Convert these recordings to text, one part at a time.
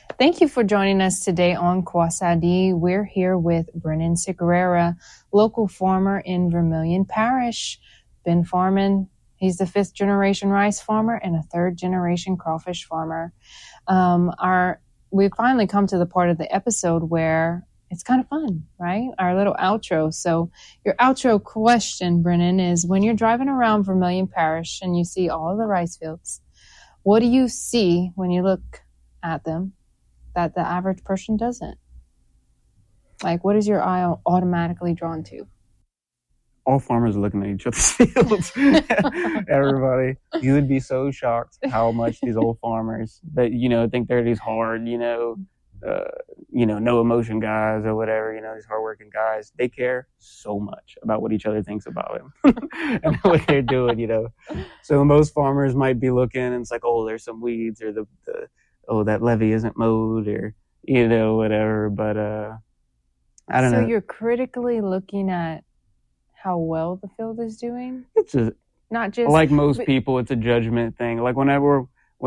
Thank you for joining us today on Kwasadi. We're here with Brennan Segrera, local farmer in Vermilion Parish. Been farming. He's the 5th generation rice farmer and a 3rd generation crawfish farmer. We've finally come to the part of the episode where it's kind of fun, right? Our little outro. So your outro question, Brennan, is when you're driving around Vermilion Parish and you see all the rice fields, what do you see when you look at them that the average person doesn't? Like, what is your eye automatically drawn to? All farmers are looking at each other's fields. Everybody, you would be so shocked how much these old farmers that, think they're these hard, no emotion guys or whatever, these hardworking guys. They care so much about what each other thinks about them and what they're doing, So most farmers might be looking and it's like, oh, there's some weeds, or that levee isn't mowed, or, whatever. But I don't know. So you're critically looking at how well the field is doing? It's not just like most people, it's a judgment thing. Like whenever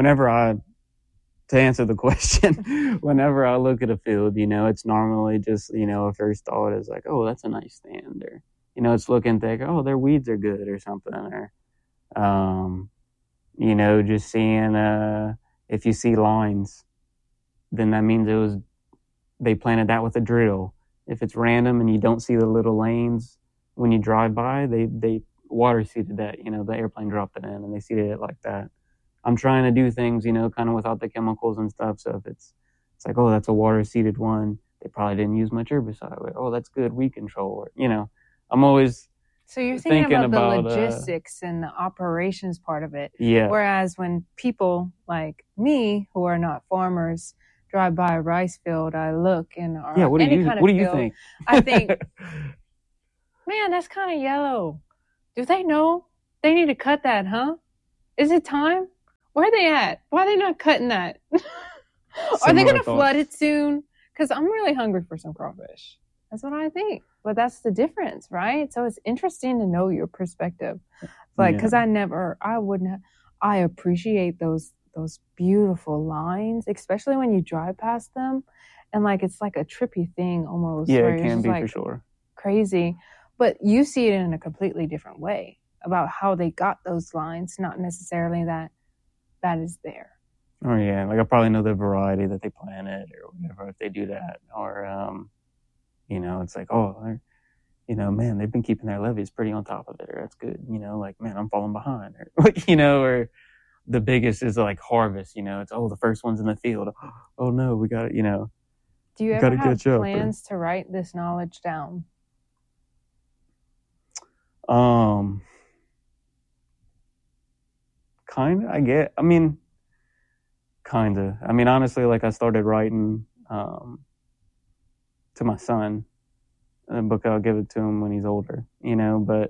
to answer the question, whenever I look at a field, it's normally just, a first thought is like, oh, that's a nice stand, or, it's looking like, oh, their weeds are good or something, or, just seeing, if you see lines, then that means they planted that with a drill. If it's random and you don't see the little lanes, when you drive by, they water seeded that, the airplane dropped it in and they seeded it like that. I'm trying to do things, kind of without the chemicals and stuff. So if it's like, oh, that's a water seeded one, they probably didn't use much herbicide. Or, oh, that's good weed control. Or, I'm always So you're thinking about the logistics and the operations part of it. Yeah. Whereas when people like me, who are not farmers, drive by a rice field, I look and what do you think? I think, man, that's kind of yellow. Do they know they need to cut that, huh? Is it time? Where are they at? Why are they not cutting that? Are they going to flood it soon? Because I'm really hungry for some crawfish. That's what I think. But that's the difference, right? So it's interesting to know your perspective. Because I appreciate those beautiful lines, especially when you drive past them. And it's like a trippy thing almost. Yeah, it can be for sure. Crazy. But you see it in a completely different way about how they got those lines, not necessarily that is there. Oh, yeah. I probably know the variety that they planted or whatever if they do that. Or, it's like, oh, man, they've been keeping their levees pretty on top of it. Or that's good. Man, I'm falling behind. Or, or the biggest is harvest. It's, the first one's in the field. Oh, no, we got it, Do you ever have plans to write this knowledge down? Kinda, kinda. Honestly, I started writing, to my son, a book I'll give it to him when he's older, but,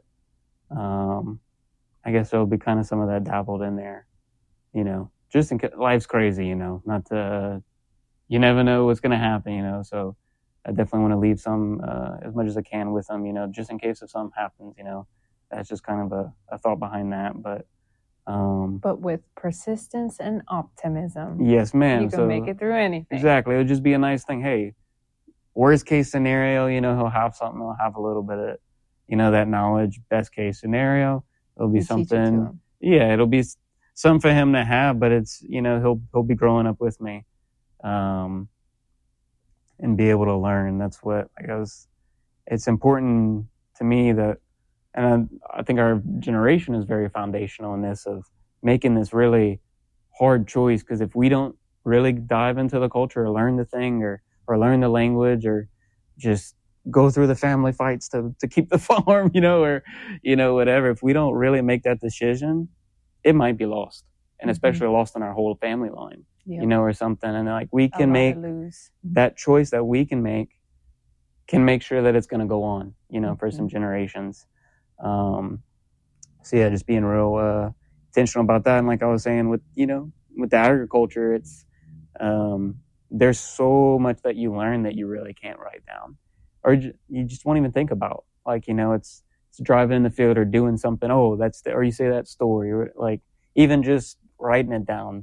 I guess there'll be kind of some of that dabbled in there, just in case life's crazy, not to, you never know what's going to happen, so I definitely want to leave some, as much as I can with them, just in case if something happens, that's just kind of a thought behind that, but with persistence and optimism. Yes, ma'am. You can make it through anything. Exactly. It'll just be a nice thing. Hey, worst case scenario, he'll have something. He'll have a little bit of, that knowledge. Best case scenario, it'll be something. Yeah, it'll be something for him to have. But it's, he'll be growing up with me, and be able to learn. That's what it's important to me that. And I think our generation is very foundational in this of making this really hard choice. Because if we don't really dive into the culture or learn the thing or learn the language or just go through the family fights to keep the farm, or, whatever. If we don't really make that decision, it might be lost. And especially lost in our whole family line, or something. And we can make that choice that we can make sure that it's going to go on, for some generations. So yeah, just being real intentional about that. And like I was saying with the agriculture, it's there's so much that you learn that you really can't write down, or you just won't even think about. It's driving in the field or doing something. Oh, or you say that story, or even just writing it down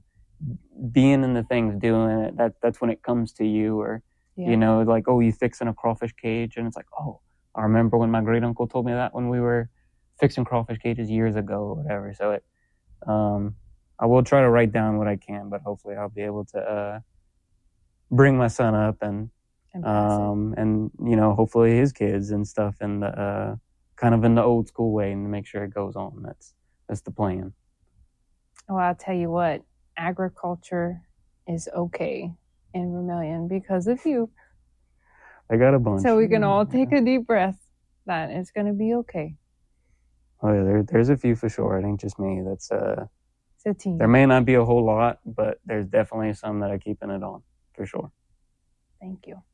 being in the things, doing it, that's when it comes to you. Or, you know, like, oh, you fixing a crawfish cage, and it's like, oh, I remember when my great uncle told me that when we were fixing crawfish cages years ago or whatever. So I will try to write down what I can, but hopefully I'll be able to bring my son up and you know, hopefully his kids and stuff in the kind of in the old school way, and make sure it goes on. That's the plan. Well, I'll tell you what, agriculture is okay in Vermilion because of you. I got a bunch. So we can all take a deep breath that it's going to be okay. Oh yeah, there's a few for sure. It ain't just me. That's it's a team. There may not be a whole lot, but there's definitely some that are keeping it on for sure. Thank you.